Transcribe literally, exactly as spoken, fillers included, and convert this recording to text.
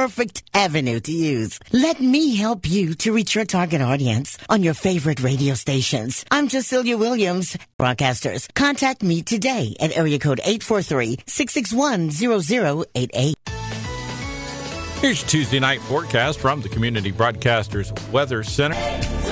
perfect avenue to use. Let me help you to reach your target audience on your favorite radio stations. I'm Cecilia Williams. Broadcasters, contact me today at area code eight four three, six six one, zero zero eight eight. Here's Tuesday night forecast from the Community Broadcasters Weather Center.